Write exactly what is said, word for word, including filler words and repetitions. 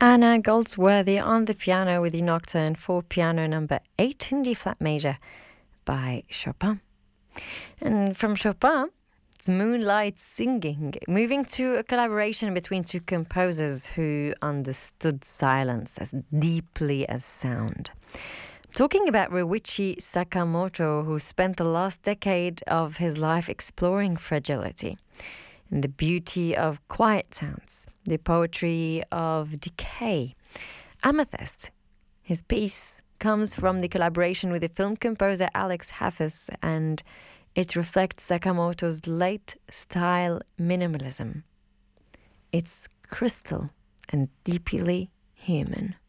Anna Goldsworthy on the piano with the Nocturne for Piano number eight in D flat major by Chopin. And from Chopin, it's Moonlight Singing, moving to a collaboration between two composers who understood silence as deeply as sound. Talking about Ryuichi Sakamoto, who spent the last decade of his life exploring fragility and the beauty of quiet sounds, the poetry of decay. Amethyst, his piece, comes from the collaboration with the film composer Alex Hafiz, and it reflects Sakamoto's late-style minimalism. It's crystal and deeply human.